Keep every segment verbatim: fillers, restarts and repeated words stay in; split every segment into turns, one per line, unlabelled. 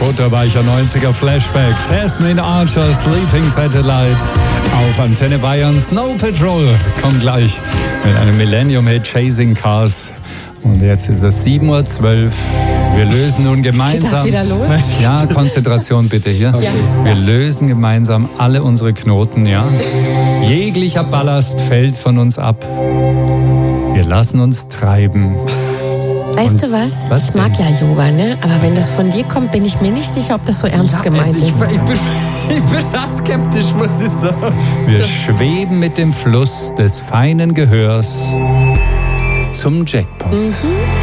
Butterweicher neunziger Flashback. Tasmin Archer, Sleeping Satellite. Auf Antenne Bayern. Snow Patrol kommt gleich mit einem Millennium-Hit Chasing Cars. Und jetzt ist es sieben Uhr zwölf. Wir lösen nun gemeinsam...
Geht das wieder los?
Ja, Konzentration bitte hier.
Okay.
Wir lösen gemeinsam alle unsere Knoten, ja. Jeglicher Ballast fällt von uns ab. Wir lassen uns treiben.
Weißt du was?
Was
Ich mag ja Yoga, ne? Aber wenn das von dir kommt, bin ich mir nicht sicher, ob das so ernst
Ja,
gemeint
also ich,
ist.
ich, bin, ich bin da skeptisch, muss ich sagen.
Wir schweben mit dem Fluss des feinen Gehörs zum Jackpot.
Mhm.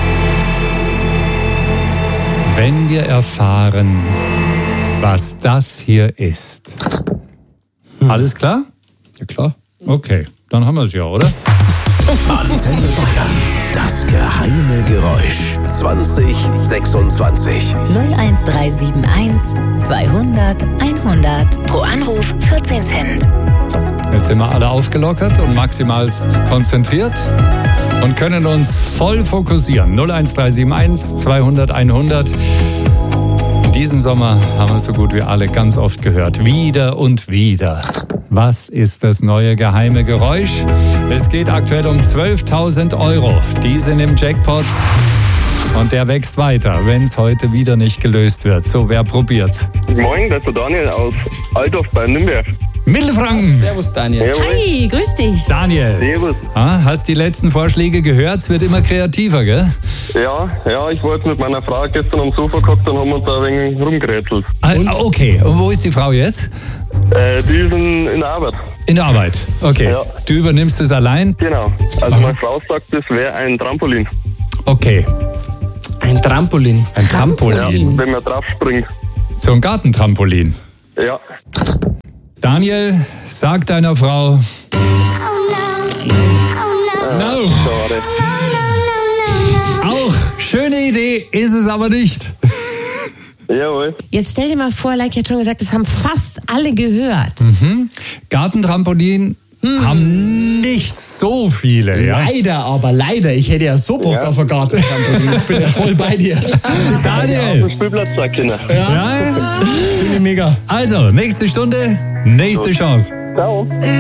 Wenn wir erfahren, was das hier ist. Alles klar?
Ja, klar.
Okay, dann haben wir es ja, oder?
Antenne Bayern, das geheime Geräusch. zwanzig sechsundzwanzig.
null eins drei sieben eins zweihundert einhundert. Pro Anruf vierzehn Cent.
Jetzt sind wir alle aufgelockert und maximalst konzentriert und können uns voll fokussieren. null eins drei sieben eins zweihundert einhundert. In diesem Sommer haben wir so gut wie alle ganz oft gehört. Wieder und wieder. Was ist das neue geheime Geräusch? Es geht aktuell um zwölftausend Euro. Die sind im Jackpot. Und der wächst weiter, wenn es heute wieder nicht gelöst wird. So, wer probiert's?
Moin, das ist der Daniel aus Altdorf bei Nürnberg.
Mittelfranken.
Servus, Daniel.
Jawohl.
Hi, grüß dich.
Daniel.
Servus.
Ah, hast die letzten Vorschläge gehört? Es wird immer kreativer, gell?
Ja, ja, ich war jetzt mit meiner Frau gestern am Sofa gehockt und haben uns da ein wenig rumgerätselt.
Ah, okay, und wo ist die Frau jetzt?
Äh, die ist in, in der Arbeit.
In der Arbeit. Okay.
Ja.
Du übernimmst es allein?
Genau. Also meine Frau sagt, das wäre ein Trampolin.
Okay.
Ein Trampolin.
Ein Trampolin.
Trampolin.
Wenn man drauf springt.
So ein Gartentrampolin.
Ja.
Daniel, sag deiner Frau. No.
Schade.
Auch schöne Idee, ist es aber nicht.
Jawohl.
Jetzt stell dir mal vor, like jetzt schon gesagt, das haben fast alle gehört.
Mhm. Gartentrampolin haben nicht so viele, ja?
Leider, aber leider. Ich hätte ja so Bock
Ja.
auf ein Gartentrampolin. Ich bin ja voll bei dir.
Daniel.
Auf den Spielplatz da, Kinder.
Ja?
Finde ich mega.
Also, nächste Stunde, nächste Chance.
Ciao.